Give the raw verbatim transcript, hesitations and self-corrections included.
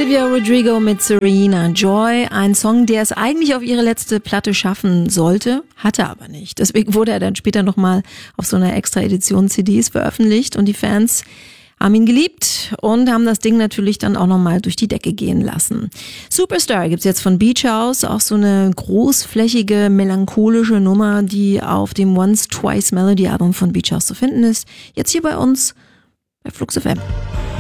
Olivia Rodrigo mit Serena Joy, ein Song, der es eigentlich auf ihre letzte Platte schaffen sollte, hatte aber nicht. Deswegen wurde er dann später nochmal auf so einer extra Edition C Ds veröffentlicht und die Fans haben ihn geliebt und haben das Ding natürlich dann auch nochmal durch die Decke gehen lassen. Superstar gibt's jetzt von Beach House, auch so eine großflächige, melancholische Nummer, die auf dem Once Twice Melody Album von Beach House zu finden ist. Jetzt hier bei uns bei Flux F M.